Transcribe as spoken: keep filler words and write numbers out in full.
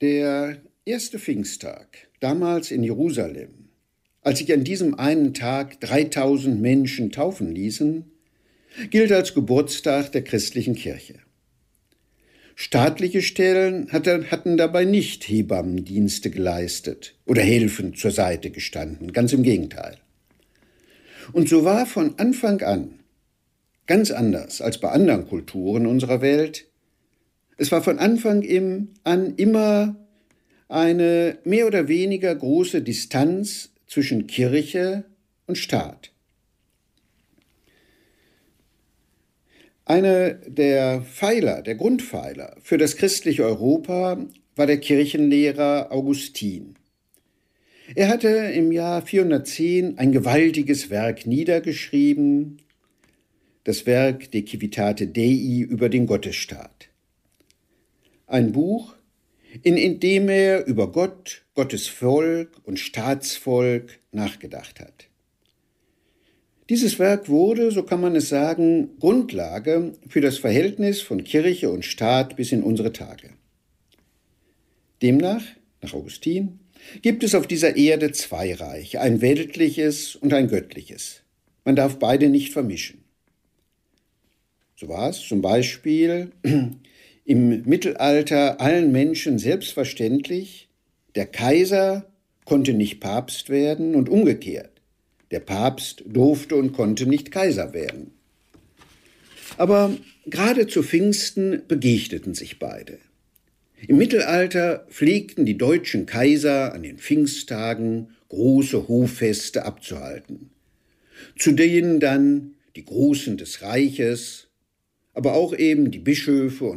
Der erste Pfingsttag, damals in Jerusalem, als sich an diesem einen Tag dreitausend Menschen taufen ließen, gilt als Geburtstag der christlichen Kirche. Staatliche Stellen hatten dabei nicht Hebammendienste geleistet oder helfend zur Seite gestanden, ganz im Gegenteil. Und so war von Anfang an, ganz anders als bei anderen Kulturen unserer Welt, es war von Anfang an immer eine mehr oder weniger große Distanz zwischen Kirche und Staat. Einer der Pfeiler, der Grundpfeiler für das christliche Europa war der Kirchenlehrer Augustin. Er hatte im Jahr vierhundertzehn ein gewaltiges Werk niedergeschrieben, das Werk De Civitate Dei über den Gottesstaat. Ein Buch, in dem er über Gott, Gottes Volk und Staatsvolk nachgedacht hat. Dieses Werk wurde, so kann man es sagen, Grundlage für das Verhältnis von Kirche und Staat bis in unsere Tage. Demnach, nach Augustin, gibt es auf dieser Erde zwei Reiche, ein weltliches und ein göttliches. Man darf beide nicht vermischen. So war es zum Beispiel im Mittelalter allen Menschen selbstverständlich, der Kaiser konnte nicht Papst werden und umgekehrt. Der Papst durfte und konnte nicht Kaiser werden. Aber gerade zu Pfingsten begegneten sich beide. Im Mittelalter pflegten die deutschen Kaiser an den Pfingsttagen große Hoffeste abzuhalten, zu denen dann die Großen des Reiches, aber auch eben die Bischöfe